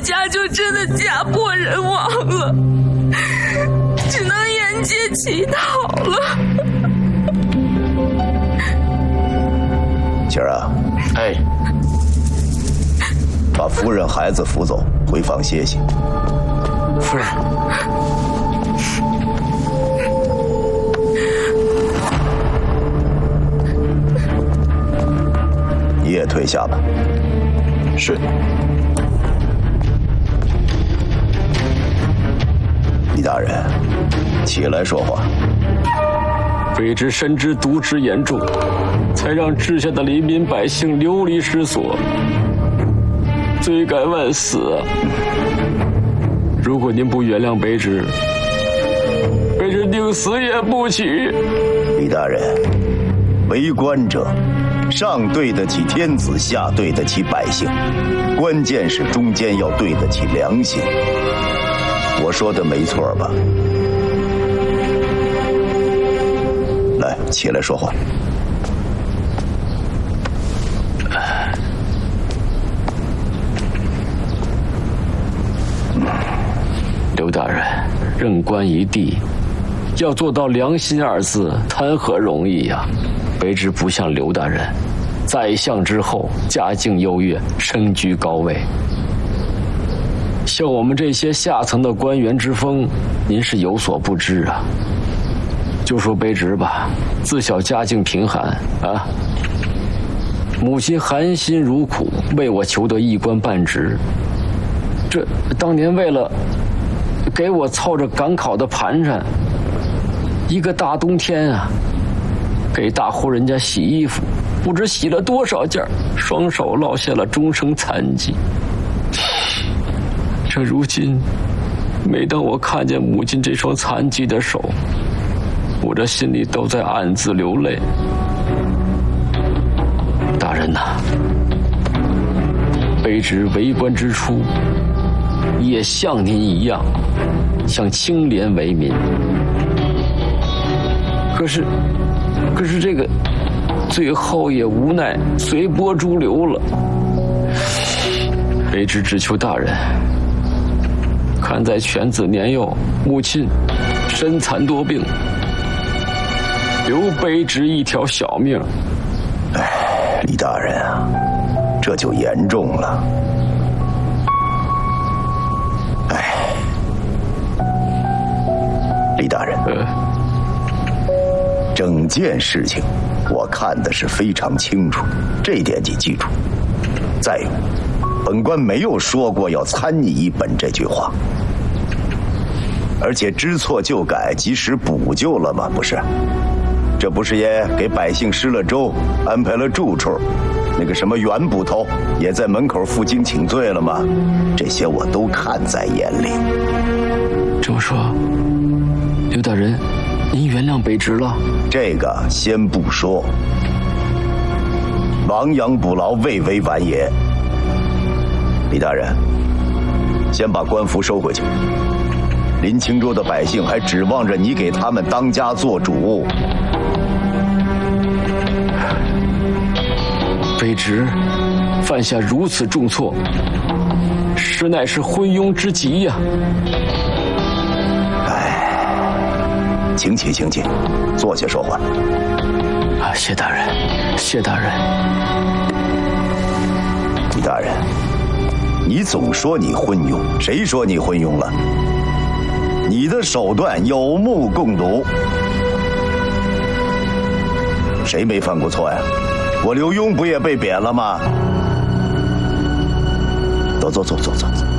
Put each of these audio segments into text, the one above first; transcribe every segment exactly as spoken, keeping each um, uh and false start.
家就真的家破人亡了，只能沿街乞讨了。 晴儿啊， 哎， 把夫人孩子扶走，回房歇息。 夫人， 你也退下吧。 是。 李大人，起来说话。 卑职深知渎职严重，才让治下的黎民百姓流离失所，罪该万死啊！如果您不原谅卑职，卑职宁死也不起。 李大人，为官者，上对得起天子，下对得起百姓，关键是中间要对得起良心。我说的没错吧？来，起来说话。 刘大人，任官一地，要做到良心二字，谈何容易呀！卑职不像刘大人，在相之后，家境优越，身居高位。像我们这些下层的官员之风，您是有所不知啊。就说卑职吧，自小家境贫寒啊，母亲含辛茹苦为我求得一官半职，这当年为了给我凑着赶考的盘缠，一个大冬天啊，给大户人家洗衣服，不知洗了多少件，双手落下了终生残疾。这如今，每当我看见母亲这双残疾的手，我这心里都在暗自流泪。大人呐，卑职为官之初，也像您一样，想清廉为民。可是，可是这个，最后也无奈随波逐流了。卑职只求大人，看在犬子年幼，母亲身残多病，留卑职一条小命。 哎，李大人啊，这就严重了。哎，李大人， 呃， 整件事情我看的是非常清楚，这一点你记住。再有，本官没有说过要参你一本这句话，而且知错就改，及时补救了吗？不是，这不是也给百姓施了粥，安排了住处，那个什么袁捕头也在门口负荆请罪了吗？这些我都看在眼里。 这么说，刘大人，您原谅卑职了？ 这个先不说，亡羊补牢，未为晚也。李大人，先把官服收回去。临清州的百姓还指望着你给他们当家做主。 卑职犯下如此重错，实乃是昏庸之极呀！ 哎，请起，请起，坐下说话。 啊，谢大人，谢大人。 李大人，你总说你昏庸，谁说你昏庸了？你的手段有目共睹，谁没犯过错呀？我刘墉不也被贬了吗？走走走走走走。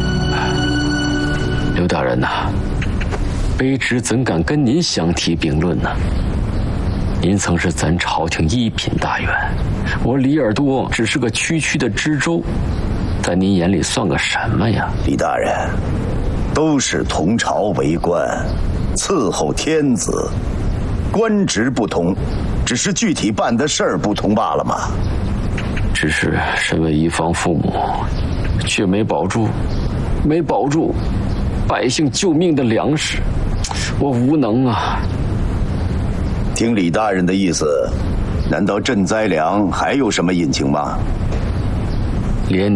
刘大人呐、啊，卑职怎敢跟您相提并论呢？您曾是咱朝廷一品大员，我李耳朵只是个区区的知州，在您眼里算个什么呀？ 李大人，都是同朝为官，伺候天子，官职不同，只是具体办的事儿不同罢了嘛。 只是身为一方父母，却没保住，没保住百姓救命的粮食，我无能啊。 听李大人的意思，难道赈灾粮还有什么隐情吗？ 连